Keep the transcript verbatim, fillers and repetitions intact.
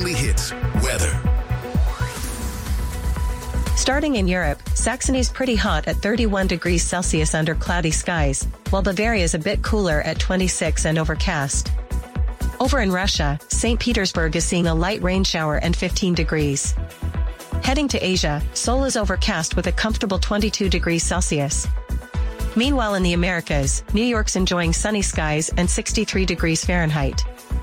weekly hits, weather. Starting in Europe, Saxony's pretty hot at thirty-one degrees Celsius under cloudy skies, while Bavaria is a bit cooler at twenty-six and overcast. Over in Russia, Saint Petersburg is seeing a light rain shower and fifteen degrees. Heading to Asia, Seoul is overcast with a comfortable twenty-two degrees Celsius. Meanwhile in the Americas, New York's enjoying sunny skies and sixty-three degrees Fahrenheit.